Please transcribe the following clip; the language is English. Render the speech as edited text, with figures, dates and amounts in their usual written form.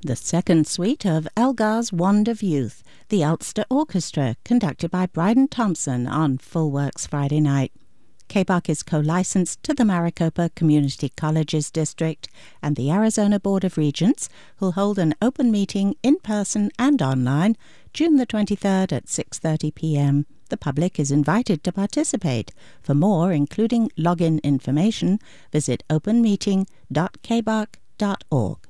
The second suite of Elgar's Wand of Youth, the Ulster Orchestra, conducted by Bryden Thompson on Full Works Friday night. KBARC is co-licensed to the Maricopa Community Colleges District and the Arizona Board of Regents, who'll hold an open meeting in person and online June the 23rd at 6:30 p.m. The public is invited to participate. For more, including login information, visit openmeeting.kbarc.org.